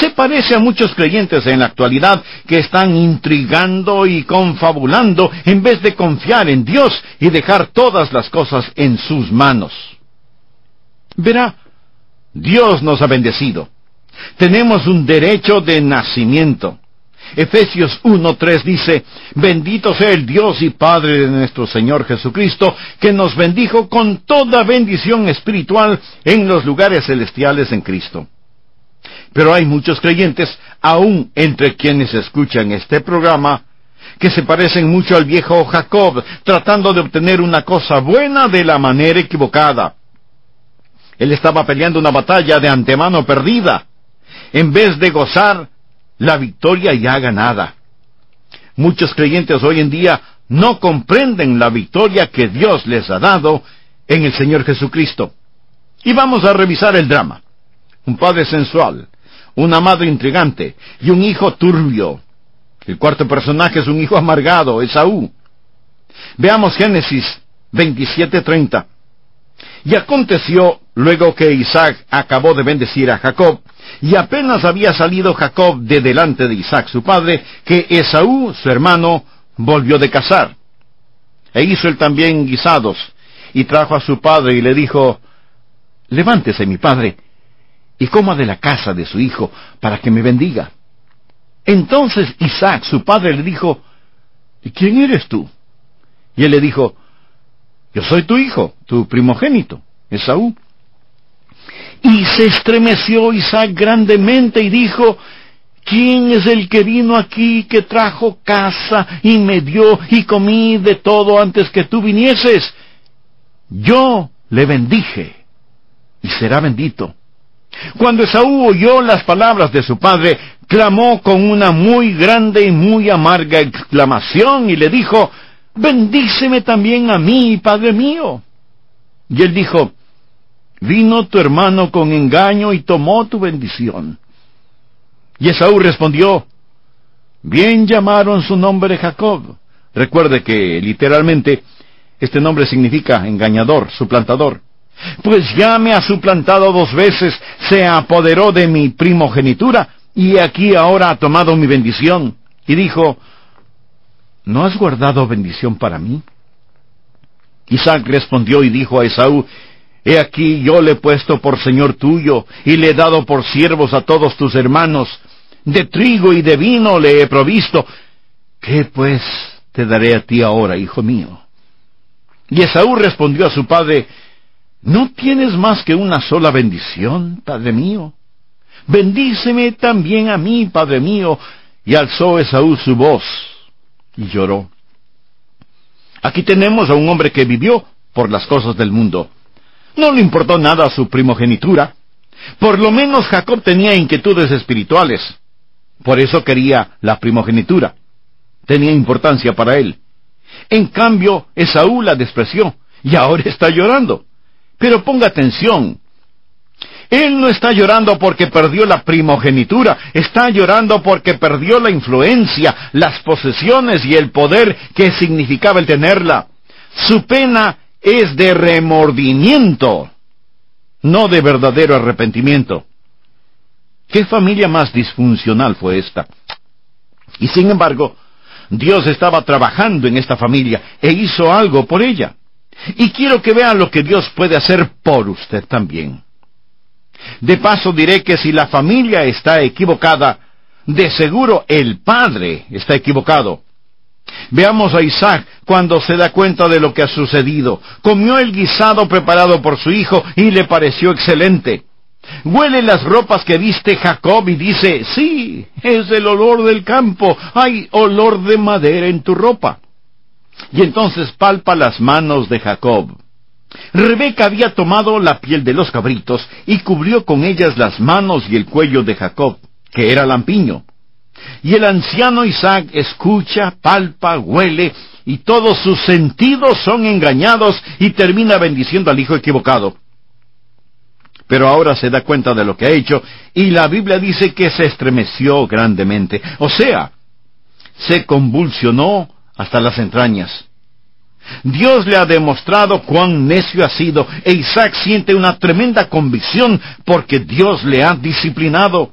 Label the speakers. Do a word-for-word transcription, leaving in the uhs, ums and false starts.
Speaker 1: se parece a muchos creyentes en la actualidad que están intrigando y confabulando en vez de confiar en Dios y dejar todas las cosas en sus manos. Verá, Dios nos ha bendecido. Tenemos un derecho de nacimiento. Efesios uno tres dice: bendito sea el Dios y Padre de nuestro Señor Jesucristo, que nos bendijo con toda bendición espiritual en los lugares celestiales en Cristo. Pero hay muchos creyentes, aún entre quienes escuchan este programa, que se parecen mucho al viejo Jacob, tratando de obtener una cosa buena de la manera equivocada. Él estaba peleando una batalla de antemano perdida, en vez de gozar la victoria ya ganada. Muchos creyentes hoy en día no comprenden la victoria que Dios les ha dado en el Señor Jesucristo. Y vamos a revisar el drama. Un padre sensual, una madre intrigante y un hijo turbio. El cuarto personaje es un hijo amargado, Esaú. Veamos Génesis veintisiete treinta. Y aconteció, luego que Isaac acabó de bendecir a Jacob, y apenas había salido Jacob de delante de Isaac su padre, que Esaú, su hermano, volvió de cazar. E hizo él también guisados, y trajo a su padre y le dijo: levántese, mi padre, y coma de la casa de su hijo, para que me bendiga. Entonces Isaac, su padre, le dijo: ¿y quién eres tú? Y él le dijo: yo soy tu hijo, tu primogénito, Esaú. Y se estremeció Isaac grandemente y dijo: ¿quién es el que vino aquí, que trajo caza y me dio y comí de todo antes que tú vinieses? Yo le bendije, y será bendito. Cuando Esaú oyó las palabras de su padre, clamó con una muy grande y muy amarga exclamación y le dijo: bendíceme también a mí, padre mío. Y él dijo: vino tu hermano con engaño y tomó tu bendición. Y Esaú respondió: bien llamaron su nombre Jacob. Recuerde que literalmente este nombre significa engañador, suplantador. Pues ya me ha suplantado dos veces, se apoderó de mi primogenitura, y aquí ahora ha tomado mi bendición. Y dijo: ¿no has guardado bendición para mí? Isaac respondió y dijo a Esaú: he aquí yo le he puesto por señor tuyo, y le he dado por siervos a todos tus hermanos. De trigo y de vino le he provisto. ¿Qué pues te daré a ti ahora, hijo mío? Y Esaú respondió a su padre: ¿no tienes más que una sola bendición, padre mío? Bendíceme también a mí, padre mío. Y alzó Esaú su voz y lloró. Aquí tenemos a un hombre que vivió por las cosas del mundo. No le importó nada su primogenitura. Por lo menos Jacob tenía inquietudes espirituales. Por eso quería la primogenitura. Tenía importancia para él. En cambio, Esaú la despreció, y ahora está llorando. Pero ponga atención. Él no está llorando porque perdió la primogenitura, está llorando porque perdió la influencia, las posesiones y el poder que significaba el tenerla. Su pena es de remordimiento, no de verdadero arrepentimiento. ¿Qué familia más disfuncional fue esta? Y sin embargo, Dios estaba trabajando en esta familia e hizo algo por ella. Y quiero que vean lo que Dios puede hacer por usted también. De paso diré que si la familia está equivocada, de seguro el padre está equivocado. Veamos a Isaac cuando se da cuenta de lo que ha sucedido. Comió el guisado preparado por su hijo y le pareció excelente. Huele las ropas que viste Jacob y dice: sí, es el olor del campo, hay olor de madera en tu ropa. Y entonces palpa las manos de Jacob. Rebeca había tomado la piel de los cabritos y cubrió con ellas las manos y el cuello de Jacob, que era lampiño. Y el anciano Isaac escucha, palpa, huele, y todos sus sentidos son engañados, y termina bendiciendo al hijo equivocado. Pero ahora se da cuenta de lo que ha hecho, y la Biblia dice que se estremeció grandemente, o sea, se convulsionó hasta las entrañas. Dios le ha demostrado cuán necio ha sido, e Isaac siente una tremenda convicción porque Dios le ha disciplinado.